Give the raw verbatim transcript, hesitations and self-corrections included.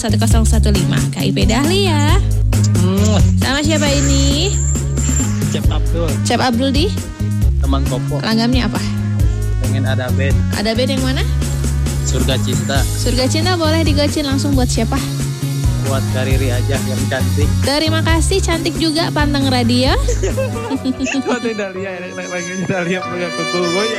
satu nol satu lima K I P Dahlia. Hmm, Sama siapa ini? Chef Abdul, Chef Abdul di teman Kopo, langgamnya apa? pengen ada band Ada band yang mana? Surga Cinta Surga Cinta boleh digocin langsung buat siapa? buat Kariri aja yang cantik. Terima kasih, cantik juga Panteng Radio. Kau tidak lihat, lagi tidak lihat pegang kuku gue ya.